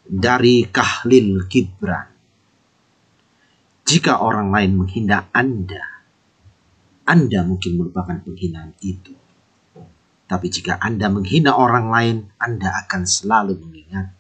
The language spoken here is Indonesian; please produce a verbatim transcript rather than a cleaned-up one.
Dari Khalil Gibran. Jika orang lain menghina Anda, Anda mungkin melupakan penghinaan itu. Tapi jika Anda menghina orang lain, Anda akan selalu mengingat